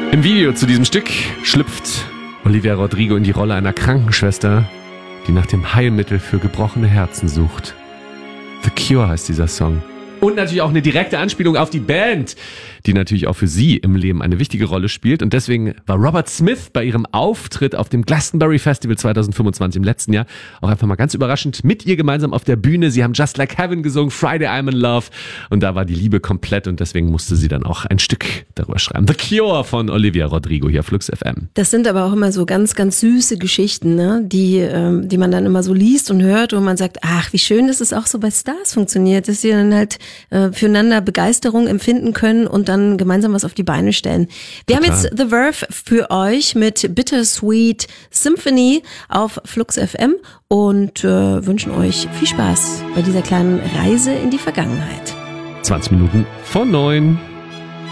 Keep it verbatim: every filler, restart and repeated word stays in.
Im Video zu diesem Stück schlüpft Olivia Rodrigo in die Rolle einer Krankenschwester, die nach dem Heilmittel für gebrochene Herzen sucht. The Cure heißt dieser Song. Und natürlich auch eine direkte Anspielung auf die Band, die natürlich auch für sie im Leben eine wichtige Rolle spielt. Und deswegen war Robert Smith bei ihrem Auftritt auf dem Glastonbury Festival zwanzig fünfundzwanzig im letzten Jahr auch einfach mal ganz überraschend mit ihr gemeinsam auf der Bühne. Sie haben Just Like Heaven gesungen, Friday I'm in Love. Und da war die Liebe komplett und deswegen musste sie dann auch ein Stück darüber schreiben. The Cure von Olivia Rodrigo hier auf Flux F M. Das sind aber auch immer so ganz, ganz süße Geschichten, ne? die, ähm, die man dann immer so liest und hört und man sagt, ach, wie schön, dass es auch so bei Stars funktioniert, dass sie dann halt äh, füreinander Begeisterung empfinden können und dann gemeinsam was auf die Beine stellen. Wir Total. haben jetzt The Verve für euch mit Bittersweet Symphony auf Flux F M und äh, wünschen euch viel Spaß bei dieser kleinen Reise in die Vergangenheit. zwanzig Minuten vor neun.